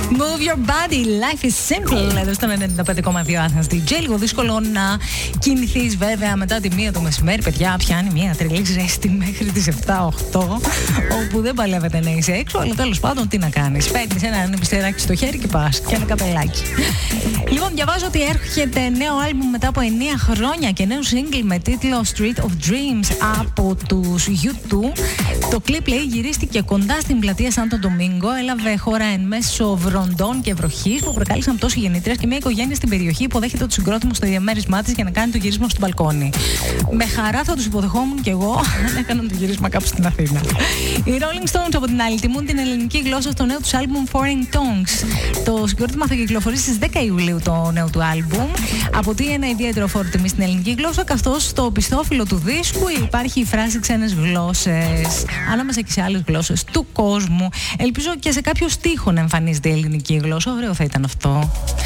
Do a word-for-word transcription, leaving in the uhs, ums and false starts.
Move your body, life is simple. Εδώ στο ενενήντα πέντε κόμμα δύο Athens ντι τζέι. Λίγο δύσκολο να κινηθείς βέβαια μετά τη μία το μεσημέρι. Παιδιά, πιάνει μια τρελή ζέστη μέχρι τις επτά οκτώ, όπου δεν παλεύεται να είσαι έξω. Αλλά τέλος πάντων, τι να κάνεις. Παίρνεις ένα νεπιστεράκι στο χέρι και πας. Και ένα καπελάκι. Λοιπόν, διαβάζω ότι έρχεται νέο άλμπουμ μετά από εννέα χρόνια και νέο single με τίτλο Street of Dreams από τους γιου τού. Το κλιπ, λέει, γυρίστηκε κοντά στην πλατεία Σάντο Ντομίνγκο. Έλαβε χώρα εν μέσω βροντών και βροχής που προκάλεσαν πτώση γεννήτριας και μια οικογένεια στην περιοχή υποδέχεται το συγκρότημα στο διαμέρισμά της για να κάνει το γύρισμα στο μπαλκόνι. Με χαρά θα τους υποδεχόμουν κι εγώ αν έκαναν το γύρισμα κάπου στην Αθήνα. Οι Rolling Stones από την άλλη τιμούν την ελληνική γλώσσα στο νέο τους άλμπουμ Foreign Tongues. Το συγκρότημα θα κυκλοφορήσει στις δέκα Ιουλίου το νέο του άλμπουμ. Αποτεί ένα ιδιαίτερο φόρο τιμή στην ελληνική γλώσσα, καθώς στο πιστόφυλλο του δίσκου υπάρχει η φράση ξένες γλώσσες, ανάμεσα και σε άλλες γλώσσες του κόσμου. Ελπίζω και σε κάποιο στίχο να εμφανίζεται η ελληνική γλώσσα. Ωραίο θα ήταν αυτό.